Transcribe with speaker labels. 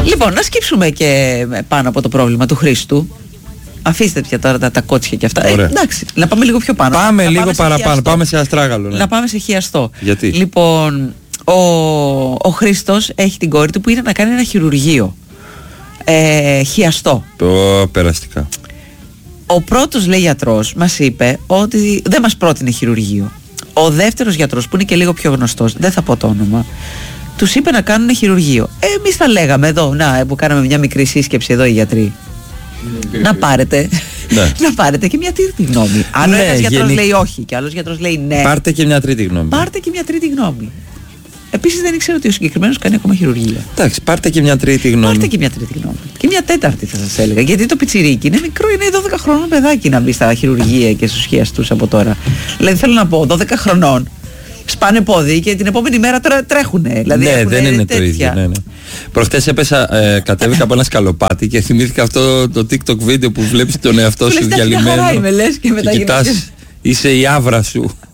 Speaker 1: Λοιπόν, να σκύψουμε και πάνω από το πρόβλημα του Χρήστου. Αφήστε πια τώρα τα κότσια και αυτά. Εντάξει, να πάμε λίγο πιο πάνω.
Speaker 2: Πάμε λίγο παραπάνω. Πάμε σε αστράγαλο. Ναι.
Speaker 1: Να πάμε σε χιαστό.
Speaker 2: Γιατί?
Speaker 1: Λοιπόν, ο Χρήστος έχει την κόρη του που είναι να κάνει ένα χειρουργείο. Χιαστό.
Speaker 2: Περαστικά.
Speaker 1: Ο πρώτος, λέει, γιατρός μας είπε ότι δεν μας πρότεινε χειρουργείο. Ο δεύτερος γιατρός, που είναι και λίγο πιο γνωστός, δεν θα πω το όνομα, τους είπε να κάνουν χειρουργείο. Εμείς τα λέγαμε εδώ, που κάναμε μια μικρή σύσκεψη εδώ οι γιατροί. Να πάρετε, να πάρετε και μια τρίτη γνώμη. Αν ένας γιατρός λέει όχι και άλλος γιατρός λέει ναι,
Speaker 2: πάρτε και μια τρίτη γνώμη.
Speaker 1: Πάρτε και μια τρίτη γνώμη. Επίσης δεν ήξερα ότι ο συγκεκριμένος κάνει ακόμα χειρουργία.
Speaker 2: Εντάξει, πάρτε και μια τρίτη γνώμη.
Speaker 1: Πάρτε και μια τρίτη γνώμη. Και μια τέταρτη θα σας έλεγα. Γιατί το πιτσιρίκι είναι μικρό, είναι 12 χρονών παιδάκι να μπει στα χειρουργία και στους χιαστούς από τώρα. Δηλαδή θέλω να πω, 12 χρονών σπάνε πόδι και την επόμενη μέρα τρέχουνε. Δηλαδή
Speaker 2: ναι, δεν είναι τέτοια. Το ίδιο. Ναι. Προχτές έπεσα, κατέβηκα από ένα σκαλοπάτι και θυμήθηκα αυτό το TikTok βίντεο που βλέπεις τον εαυτό σου διαλυμένο.
Speaker 1: Και μετά
Speaker 2: κοιτάς, είσαι η άβρα σου.